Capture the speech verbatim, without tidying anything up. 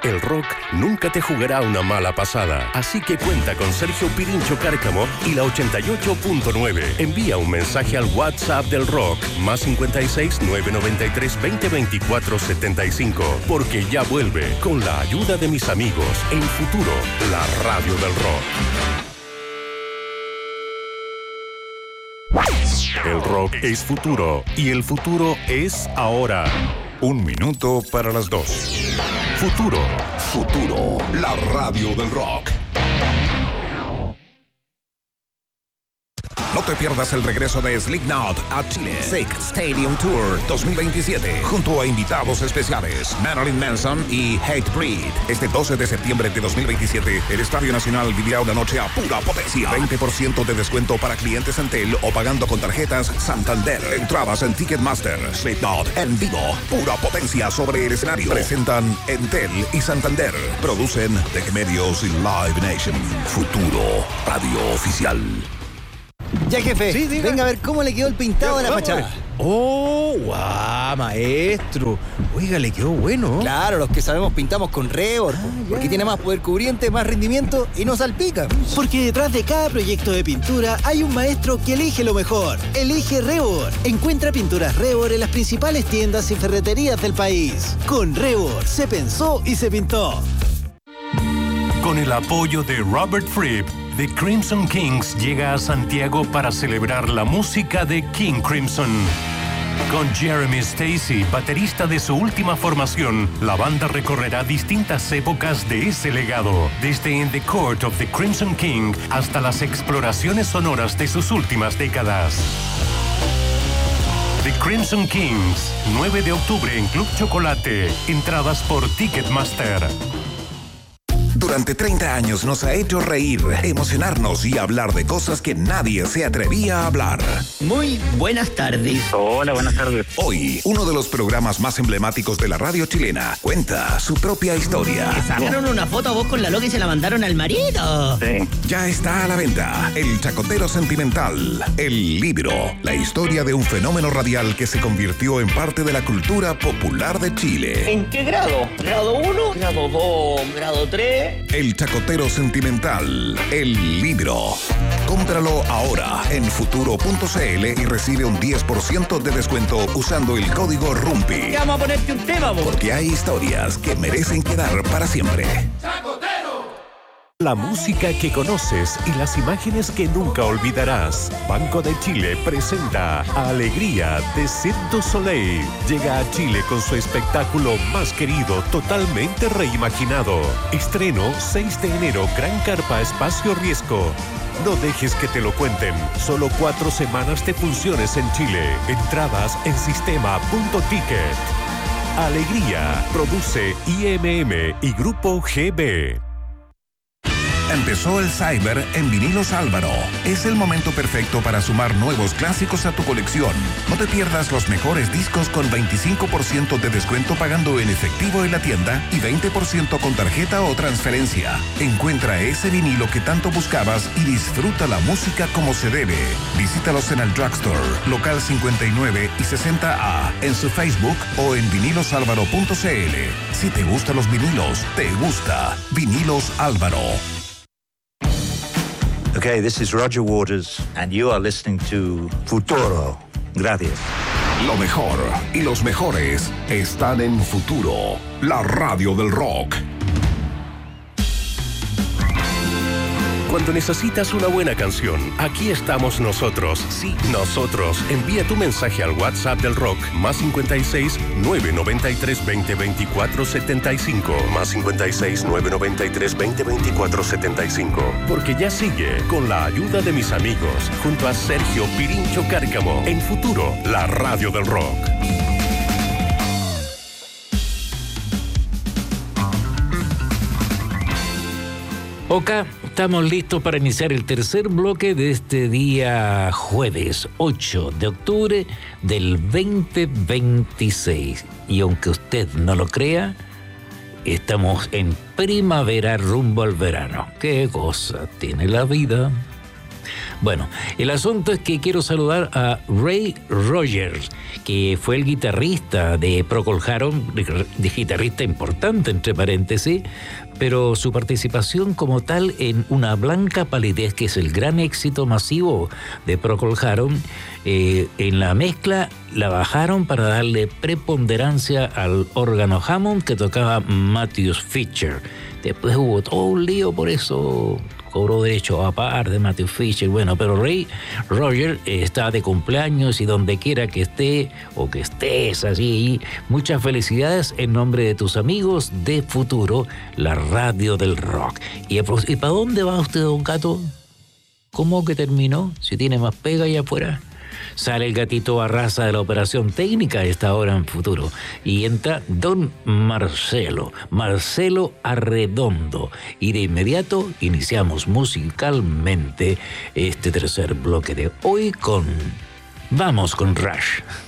El rock nunca te jugará una mala pasada. Así que cuenta con Sergio Pirincho Cárcamo y la ochenta y ocho punto nueve. Envía un mensaje al WhatsApp del rock, más cincuenta y seis, nueve noventa y tres, veinte, veinticuatro, setenta y cinco. Porque ya vuelve, con la ayuda de mis amigos, en Futuro, la radio del rock. El rock es futuro y el futuro es ahora. Un minuto para las dos. Futuro. Futuro, la radio del rock. No te pierdas el regreso de Slipknot a Chile. Sick Stadium Tour dos mil veintisiete. Junto a invitados especiales Marilyn Manson y Hatebreed. Este doce de septiembre de dos mil veintisiete, el Estadio Nacional vivirá una noche a pura potencia. veinte por ciento de descuento para clientes Entel o pagando con tarjetas Santander. Entradas en Ticketmaster. Slipknot en vivo. Pura potencia sobre el escenario. Presentan Entel y Santander. Producen Tech Medios y Live Nation. Futuro, radio oficial. Ya, jefe, sí, venga a ver cómo le quedó el pintado de la fachada. ¡Oh, guau, maestro! Oiga, le quedó bueno. Claro, los que sabemos pintamos con Revor, ah, porque tiene más poder cubriente, más rendimiento y no salpica. Porque detrás de cada proyecto de pintura hay un maestro que elige lo mejor. Elige Revor. Encuentra pinturas Revor en las principales tiendas y ferreterías del país. Con Revor se pensó y se pintó. Con el apoyo de Robert Fripp, The Crimson Kings llega a Santiago para celebrar la música de King Crimson. Con Jeremy Stacy, baterista de su última formación, la banda recorrerá distintas épocas de ese legado, desde In the Court of the Crimson King hasta las exploraciones sonoras de sus últimas décadas. The Crimson Kings, nueve de octubre en Club Chocolate. Entradas por Ticketmaster. Durante treinta años nos ha hecho reír, emocionarnos y hablar de cosas que nadie se atrevía a hablar. Muy buenas tardes. Hola, buenas tardes. Hoy, uno de los programas más emblemáticos de la radio chilena cuenta su propia historia. ¿Le sacaron una foto a vos con la loca y se la mandaron al marido? Sí. Ya está a la venta El Chacotero Sentimental, el libro, la historia de un fenómeno radial que se convirtió en parte de la cultura popular de Chile. ¿En qué grado? ¿Grado uno? ¿Grado dos? ¿Grado tres? El Chacotero Sentimental, el libro. Cómpralo ahora en futuro punto c l y recibe un diez por ciento de descuento usando el código RUMPI. Vamos a ponerte un tema, vos. Porque hay historias que merecen quedar para siempre. ¡Chacotero! La música que conoces y las imágenes que nunca olvidarás. Banco de Chile presenta Alegría de Cirque du Soleil. Llega a Chile con su espectáculo más querido, totalmente reimaginado. Estreno seis de enero, Gran Carpa Espacio Riesgo. No dejes que te lo cuenten. Solo cuatro semanas de funciones en Chile. Entradas en sistema punto ticket. Alegría. Produce I M M y Grupo G B. Empezó el Cyber en Vinilos Álvaro. Es el momento perfecto para sumar nuevos clásicos a tu colección. No te pierdas los mejores discos con veinticinco por ciento de descuento pagando en efectivo en la tienda y veinte por ciento con tarjeta o transferencia. Encuentra ese vinilo que tanto buscabas y disfruta la música como se debe. Visítalos en el Drugstore, local cincuenta y nueve y sesenta A, en su Facebook o en vinilos álvaro punto c l. Si te gustan los vinilos, te gusta Vinilos Álvaro. Okay, this is Roger Waters, and you are listening to Futuro. Gracias. Lo mejor y los mejores están en Futuro, la radio del rock. Cuando necesitas una buena canción, aquí estamos nosotros. Sí, nosotros. Envía tu mensaje al WhatsApp del rock, más cincuenta y seis, nueve noventa y tres, veinte, veinticuatro, setenta y cinco. Más cincuenta y seis, nueve noventa y tres, veinte, veinticuatro, setenta y cinco. Porque ya sigue, con la ayuda de mis amigos, junto a Sergio Pirincho Cárcamo, en Futuro, la radio del rock. Oka, estamos listos para iniciar el tercer bloque de este día jueves ocho de octubre del veinte veintiséis. Y aunque usted no lo crea, estamos en primavera rumbo al verano. ¡Qué cosa tiene la vida! Bueno, el asunto es que quiero saludar a Ray Rogers, que fue el guitarrista de Procol Harum, de guitarrista importante entre paréntesis, pero su participación como tal en Una blanca palidez, que es el gran éxito masivo de Procol Harum, eh, en la mezcla la bajaron para darle preponderancia al órgano Hammond que tocaba Matthews Fisher. Después hubo todo un lío por eso, cobró derecho a par de Matthew Fisher. Bueno, pero Ray Roger está de cumpleaños y donde quiera que esté o que estés allí, muchas felicidades en nombre de tus amigos de Futuro, la radio del rock. ¿Y, y para dónde va usted, don Gato? ¿Cómo que terminó? Si tiene más pega allá afuera. Sale el gatito Barraza de la operación técnica a esta hora en Futuro. Y entra don Marcelo, Marcelo Arredondo. Y de inmediato iniciamos musicalmente este tercer bloque de hoy con... Vamos con Rush.